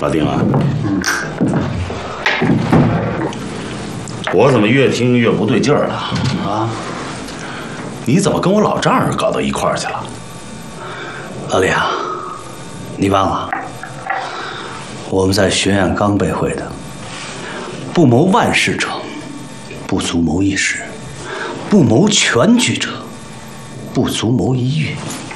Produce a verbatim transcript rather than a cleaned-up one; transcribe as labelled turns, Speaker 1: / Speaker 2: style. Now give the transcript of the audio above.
Speaker 1: 老丁啊，我怎么越听越不对劲儿了啊？你怎么跟我老丈人搞到一块儿去了？
Speaker 2: 老李啊，你忘了，我们在学院刚背会的：不谋万事者，不足谋一时；不谋全局者，不足谋一月。